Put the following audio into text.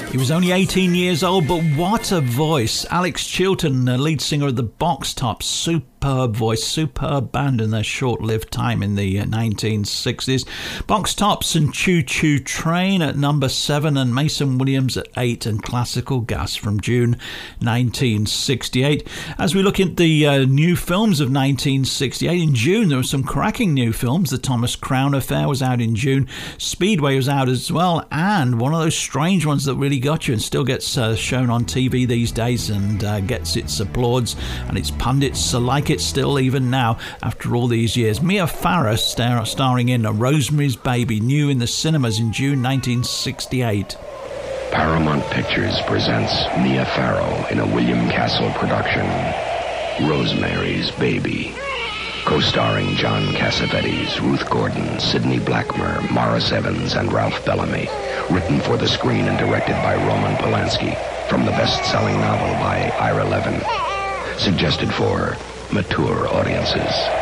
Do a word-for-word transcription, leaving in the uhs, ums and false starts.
He was only eighteen years old, but what a voice. Alex Chilton, the lead singer of the Box Tops, superb voice, superb band in their short-lived time in the nineteen sixties. Box Tops and Choo Choo Train at number seven, and Mason Williams at eight, and Classical Gas from June nineteen sixty-eight. As we look at the uh, new films of nineteen sixty-eight, in June there were some cracking new films. The Thomas Crown Affair was out in June. Speedway was out as well, and one of those strange ones that really got you and still gets uh, shown on T V these days and uh, gets its applauds and its pundits like it still even now after all these years. Mia Farrow star- starring in A Rosemary's Baby, new in the cinemas in June nineteen sixty-eight. Paramount Pictures presents Mia Farrow in a William Castle production, Rosemary's Baby. Co-starring John Cassavetes, Ruth Gordon, Sidney Blackmer, Morris Evans, and Ralph Bellamy. Written for the screen and directed by Roman Polanski, from the best-selling novel by Ira Levin. Suggested for mature audiences.